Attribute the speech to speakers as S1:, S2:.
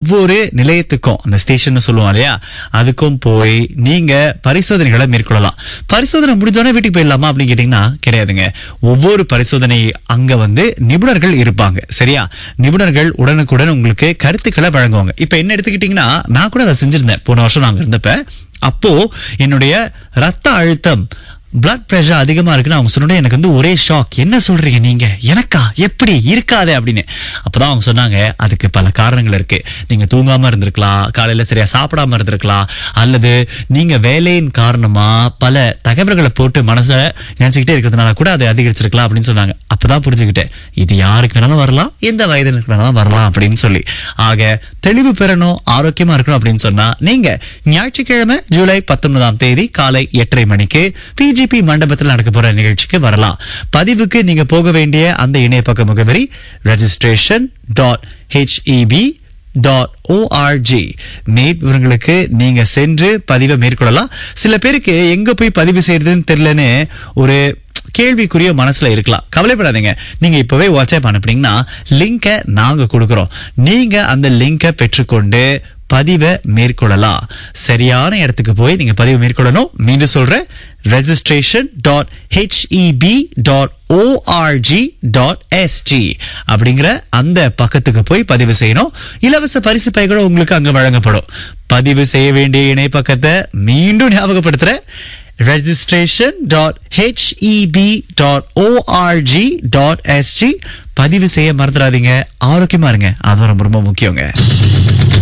S1: ஒவ்வொரு நிலையத்துக்கும் அந்த ஸ்டேஷன் சொல்லுவோம் இல்லையா, அதுக்கும் போய் நீங்க பரிசோதனைகளை மேற்கொள்ளலாம். பரிசோதனை முடிஞ்சோடனே வீட்டுக்கு போயிடலாமா அப்படின்னு கேட்டீங்கன்னா கிடையாதுங்க. ஒவ்வொரு பரிசோதனை அங்க நிபுணர்கள் இருப்பாங்க. சரியா? நிபுணர்கள் உடனுக்குடன் உங்களுக்கு கருத்துக்களை வழங்குவாங்க. இப்ப என்ன எடுத்துக்கிட்டீங்கன்னா, நான் கூட அதை செஞ்சிருந்தேன் போன வருஷம் நாங்க இருந்தப்ப. அப்போ என்னுடைய ரத்த அழுத்தம், பிளட் பிரஷர் அதிகமா இருக்குன்னு அவங்க சொன்னோட எனக்கு ஒரே ஷாக். என்ன சொல்றீங்க நீங்க, எனக்கா, எப்படி இருக்காது அப்படின்னு. அப்பதான் அவங்க சொன்னாங்க, அதுக்கு பல காரணங்கள் இருக்கு. நீங்க தூங்காம இருந்திருக்கலாம், காலையில சரியா சாப்பிடாம இருந்திருக்கலாம், அல்லது நீங்க வேலையின் காரணமா பல தகவல்களை போட்டு மனச நினைச்சுக்கிட்டே இருக்கிறதுனால கூட அதை அதிகரிச்சிருக்கலாம் அப்படின்னு சொன்னாங்க. அப்பதான் புரிஞ்சுக்கிட்டேன், இது யாருக்கு வேணாலும் வரலாம், எந்த வயதினருக்கு வேணாலும் வரலாம் அப்படின்னு சொல்லி. ஆக தெளிவு பெறணும், ஆரோக்கியமா இருக்கணும் அப்படின்னு சொன்னா நீங்க ஞாயிற்றுக்கிழமை ஜூலை 19 காலை 8:30 மணிக்கு பிஜிபி மண்டபத்தில் நடக்க போற நிகழ்ச்சிக்கு வரலாம். பதிவுக்கு நீங்க போக வேண்டிய அந்த இணையப்பக்க முகவரி registration.heb.org. விவரங்களுக்கு நீங்க சென்று பதிவை மேற்கொள்ளலாம். சில பேருக்கு எங்க போய் பதிவு செய்யறதுன்னு தெரியலன்னு ஒரு கேள்விக்குரிய மனசுல இருக்கலாம். கவலைப்படாதீங்க, நீங்க இப்பவே வாட்ஸ்அப் அனுப்புனீங்கன்னா லிங்கை நாங்க கொடுக்கிறோம். நீங்க அந்த லிங்கை பெற்றுக்கொண்டு பதிவை மேற்கொள்ளலாம். சரியான இடத்துக்கு போய் நீங்க பதிவு மேற்கொள்ளணும். மீண்டும் சொல்றேன், registration.heb.org.sg அப்படிங்கிற அந்த பக்கத்துக்கு போய் பதிவு செய்யணும். இலவச பரிசு பைகளும் உங்களுக்கு அங்க வழங்கப்படும். பதிவு செய்ய வேண்டிய இணைய பக்கத்தை மீண்டும் ஞாபகப்படுத்துறேன், registration.heb.org.sg. பதிவு செய்ய மறந்துடாதீங்க. ஆரோக்கியமா இருங்க, அது ரொம்ப ரொம்ப முக்கியங்க.